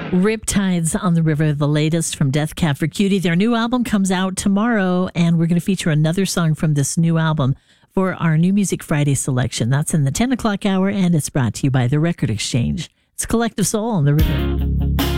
Riptides on the River, the latest from Death Cab for Cutie. Their new album comes out tomorrow, and we're going to feature another song from this new album for our New Music Friday selection. That's in the 10 o'clock hour, and it's brought to you by The Record Exchange. It's Collective Soul on the River.